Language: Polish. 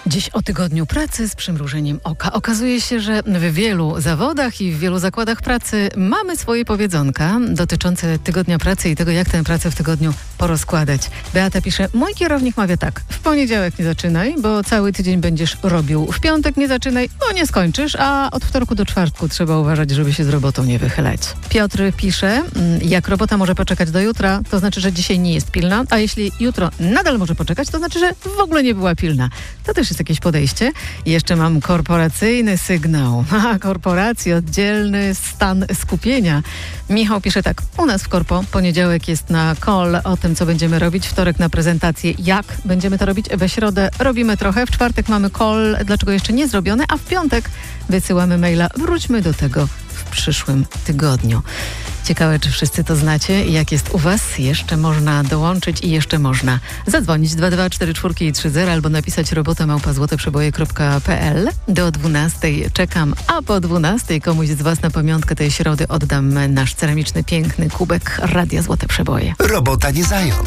Dziś o tygodniu pracy z przymrużeniem oka. Okazuje się, że w wielu zawodach i w wielu zakładach pracy mamy swoje powiedzonka dotyczące tygodnia pracy i tego, jak tę pracę w tygodniu porozkładać. Beata pisze, mój kierownik mawia tak, w poniedziałek nie zaczynaj, bo cały tydzień będziesz robił. W piątek nie zaczynaj, bo nie skończysz, a od wtorku do czwartku trzeba uważać, żeby się z robotą nie wychylać. Piotr pisze, jak robota może poczekać do jutra, to znaczy, że dzisiaj nie jest pilna, a jeśli jutro nadal może poczekać, to znaczy, że w ogóle nie była pilna. To też jest jakieś podejście. I jeszcze mam korporacyjny sygnał. Korporacji, oddzielny stan skupienia. Michał pisze tak, u nas w korpo poniedziałek jest na call o tym, co będziemy robić, wtorek na prezentację, jak będziemy to robić, we środę robimy trochę, w czwartek mamy call, dlaczego jeszcze nie zrobione, a w piątek wysyłamy maila, wróćmy do tego w przyszłym tygodniu. Ciekawe, czy wszyscy to znacie i jak jest u was. Jeszcze można dołączyć i jeszcze można zadzwonić 224430 albo napisać robota@złoteprzeboje.pl. Do 12 czekam, a po 12 komuś z was na pamiątkę tej środy oddam nasz ceramiczny, piękny kubek Radia Złote Przeboje. Robota nie zając.